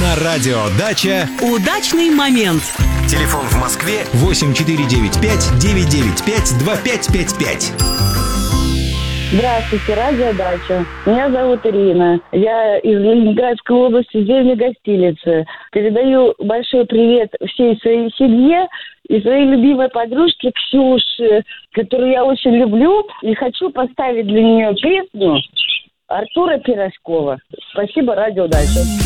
На радио «Дача» удачный момент. Телефон в Москве 8495-995-2555. Здравствуйте, радио «Дача». Меня зовут Ирина. Я из Ленинградской области, деревни Гостилицы. Передаю большой привет всей своей семье и своей любимой подружке Ксюше, которую я очень люблю. И хочу поставить для нее песню Артура Пирожкова. Спасибо, радио «Дача».